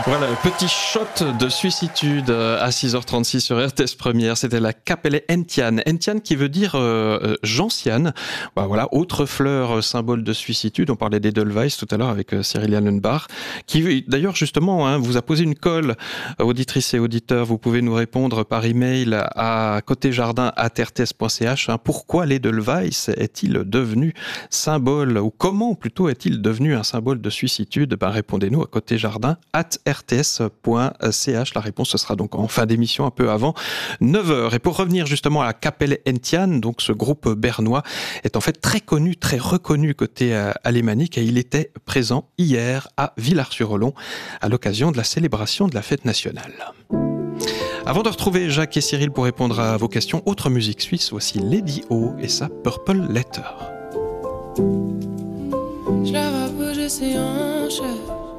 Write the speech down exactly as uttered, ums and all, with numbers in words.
Voilà, le petit shot de suicitude à six heures trente-six sur R T S Première. C'était la Kapelle Entian. Entian qui veut dire euh, gentiane. Bah, voilà, autre fleur symbole de suicitude. On parlait d'Edelweiss tout à l'heure avec euh, Cyril Allenbach, qui d'ailleurs justement hein, vous a posé une colle, auditrices et auditeurs. Vous pouvez nous répondre par email à côtéjardin arobase r t s point c h. Hein, pourquoi l'Edelweiss est-il devenu symbole, ou comment plutôt est-il devenu un symbole de suicitude? Ben, répondez-nous à côtéjardin arobase r t s point c h. La réponse ce sera donc en fin d'émission, un peu avant neuf heures. Et pour revenir justement à la Kapelle Entian, donc ce groupe bernois est en fait très connu, très reconnu côté alémanique, et il était présent hier à Villars-sur-Olon à l'occasion de la célébration de la fête nationale. Avant de retrouver Jacques et Cyril pour répondre à vos questions, autre musique suisse, voici Lady O et sa Purple Letter. Je la vois bouger ses hanches,